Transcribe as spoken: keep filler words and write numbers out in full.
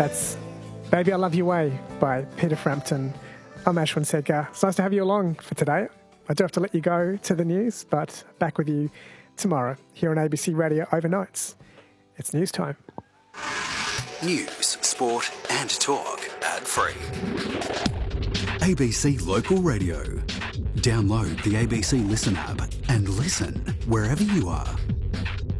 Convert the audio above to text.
That's Baby I Love Your Way by Peter Frampton. I'm Ashwin Sedgar. It's nice to have you along for today. I do have to let you go to the news, but back with you tomorrow here on A B C Radio Overnights. It's news time. News, sport and talk ad-free. A B C Local Radio. Download the A B C Listen app and listen wherever you are.